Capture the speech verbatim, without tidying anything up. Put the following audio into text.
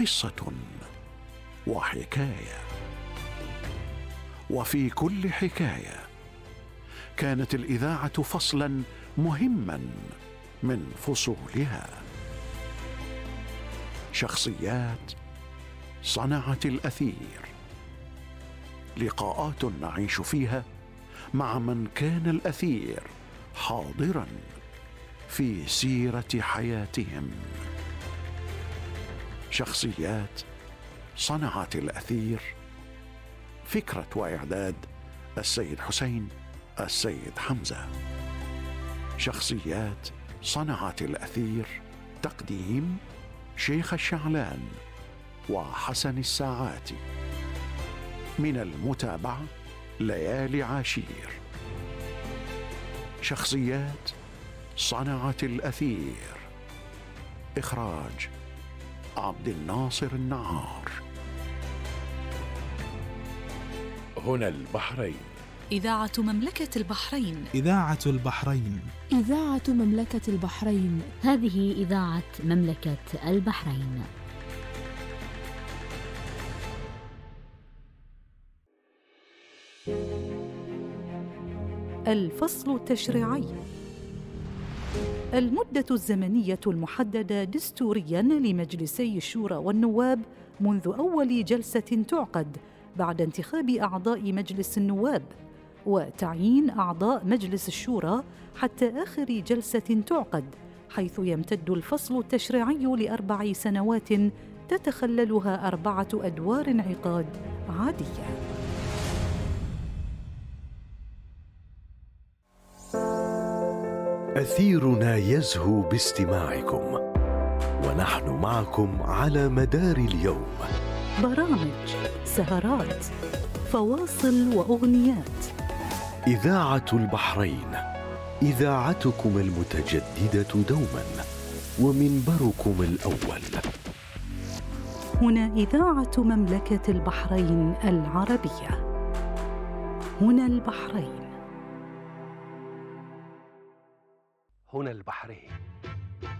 قصة وحكاية، وفي كل حكاية كانت الإذاعة فصلا مهما من فصولها. شخصيات صنعت الأثير، لقاءات نعيش فيها مع من كان الأثير حاضرا في سيرة حياتهم. شخصيات صنعت الأثير، فكرة وإعداد السيد حسين السيد حمزة. شخصيات صنعت الأثير، تقديم شيخ الشعلان وحسن الساعاتي. من المتابعة ليالي عاشير. شخصيات صنعت الأثير، إخراج عبد الناصر النعار. هنا البحرين، إذاعة مملكة البحرين. إذاعة البحرين. إذاعة مملكة البحرين. هذه إذاعة مملكة البحرين. الفصل التشريعي. المدة الزمنية المحددة دستورياً لمجلسي الشورى والنواب منذ أول جلسة تعقد بعد انتخاب أعضاء مجلس النواب، وتعيين أعضاء مجلس الشورى حتى آخر جلسة تعقد، حيث يمتد الفصل التشريعي لأربع سنوات تتخللها أربعة أدوار انعقاد عادية. أثيرنا يزهو باستماعكم، ونحن معكم على مدار اليوم. برامج، سهرات، فواصل وأغنيات. إذاعة البحرين، إذاعتكم المتجددة دوما ومنبركم الأول. هنا إذاعة مملكة البحرين العربية. هنا البحرين. هنا البحرين.